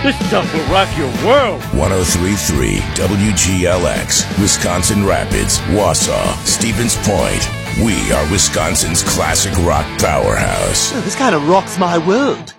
This stuff will rock your world. 103.3 WGLX, Wisconsin Rapids, Wausau, Stevens Point. We are Wisconsin's classic rock powerhouse. This kind of rocks my world.